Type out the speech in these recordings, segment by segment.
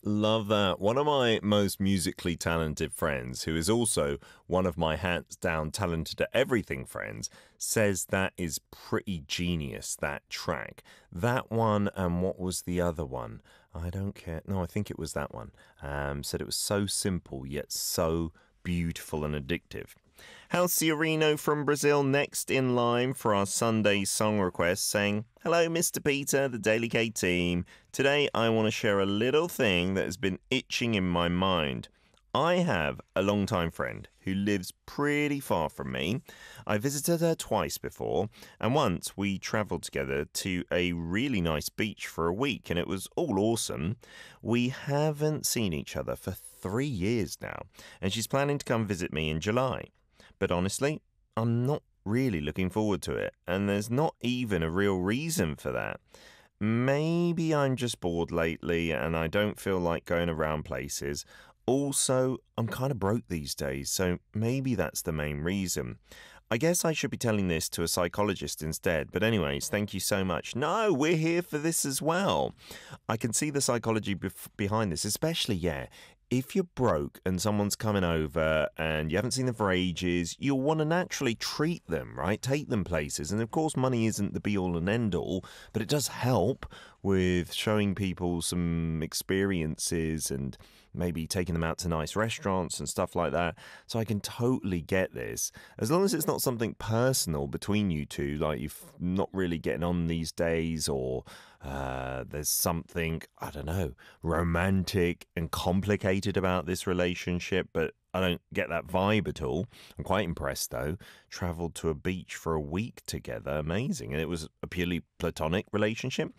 Love that. One of my most musically talented friends, who is also one of my hands down talented at everything friends, says that is pretty genius, that track. That one, and what was the other one? I don't care. No, I think it was that one. Said it was so simple, yet so beautiful and addictive. Halciorino from Brazil next in line for our Sunday song request, saying, "Hello, Mr. Peter, the Daily K team. Today I want to share a little thing that has been itching in my mind. I have a longtime friend who lives pretty far from me. I visited her twice before, and once we travelled together to a really nice beach for a week, and it was all awesome. We haven't seen each other for 3 years now, and she's planning to come visit me in July. But honestly, I'm not really looking forward to it, and there's not even a real reason for that. Maybe I'm just bored lately and I don't feel like going around places. Also, I'm kind of broke these days, so maybe that's the main reason. I guess I should be telling this to a psychologist instead, but anyways, thank you so much. No, we're here for this as well. I can see the psychology behind this, especially, if you're broke and someone's coming over and you haven't seen them for ages, you'll want to naturally treat them, right? Take them places. And of course, money isn't the be all and end all, but it does help with showing people some experiences and maybe taking them out to nice restaurants and stuff like that. So I can totally get this. As long as it's not something personal between you two, like you're not really getting on these days, or there's something, I don't know, romantic and complicated about this relationship, but I don't get that vibe at all. I'm quite impressed though. Travelled to a beach for a week together. Amazing. And it was a purely platonic relationship.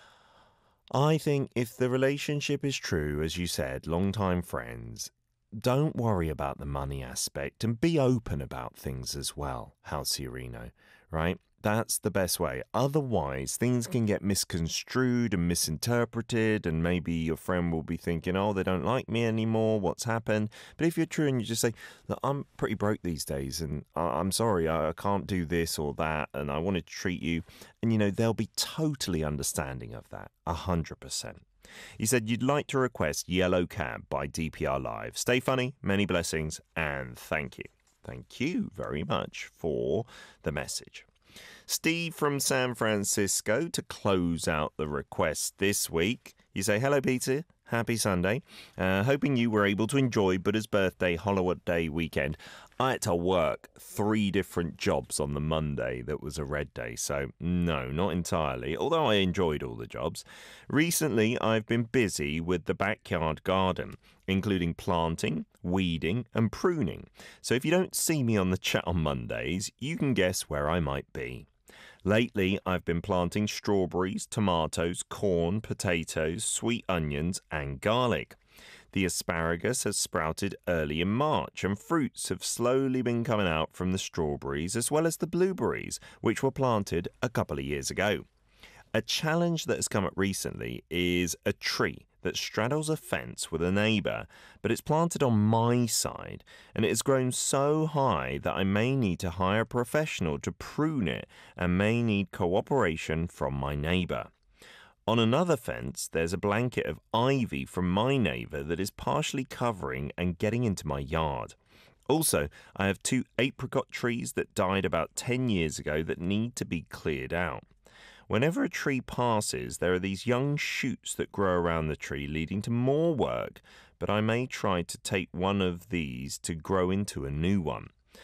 I think if the relationship is true, as you said, long-time friends, don't worry about the money aspect and be open about things as well, Halciorino, right? That's the best way. Otherwise, things can get misconstrued and misinterpreted, and maybe your friend will be thinking, oh, they don't like me anymore, what's happened? But if you're true and you just say, look, I'm pretty broke these days, and I'm sorry, I can't do this or that, and I want to treat you, and they'll be totally understanding of that, 100%. You said you'd like to request Yellow Cab by DPR Live. Stay funny, many blessings, and thank you. Thank you very much for the message. Steve from San Francisco to close out the request this week. You say, hello, Peter. Happy Sunday. Hoping you were able to enjoy Buddha's birthday holiday weekend. I had to work 3 different jobs on the Monday that was a red day, so no, not entirely, although I enjoyed all the jobs. Recently, I've been busy with the backyard garden, including planting, weeding and pruning. So if you don't see me on the chat on Mondays, you can guess where I might be. Lately, I've been planting strawberries, tomatoes, corn, potatoes, sweet onions and garlic. The asparagus has sprouted early in March, and fruits have slowly been coming out from the strawberries as well as the blueberries, which were planted a couple of years ago. A challenge that has come up recently is a tree that straddles a fence with a neighbour, but it's planted on my side, and it has grown so high that I may need to hire a professional to prune it and may need cooperation from my neighbour. On another fence, there's a blanket of ivy from my neighbour that is partially covering and getting into my yard. Also, I have 2 apricot trees that died about 10 years ago that need to be cleared out. Whenever a tree passes, there are these young shoots that grow around the tree, leading to more work, but I may try to take one of these to grow into a new one.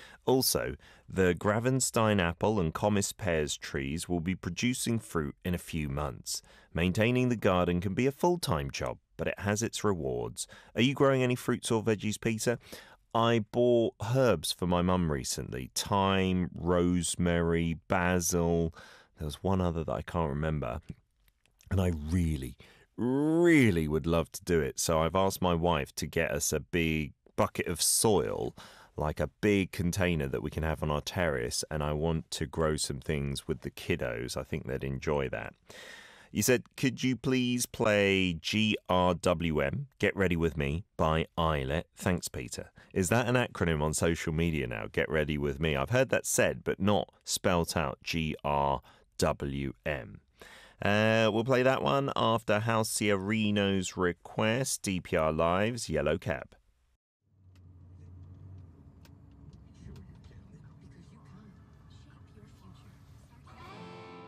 Also, the Gravenstein apple and Comis pears trees will be producing fruit in a few months. Maintaining the garden can be a full-time job, but it has its rewards. Are you growing any fruits or veggies, Peter? I bought herbs for my mum recently. Thyme, rosemary, basil. There was one other that I can't remember. And I really would love to do it. So I've asked my wife to get us a big bucket of soil, like a big container that we can have on our terrace. And I want to grow some things with the kiddos. I think they'd enjoy that. You said, could you please play GRWM, Get Ready With Me, by Eyelet? Thanks, Peter. Is that an acronym on social media now, Get Ready With Me? I've heard that said, but not spelt out GRWM. We'll play that one after Halciarino's request. DPR Live's Yellow Cab.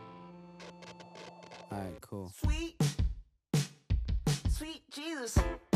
All right, cool. Sweet Jesus.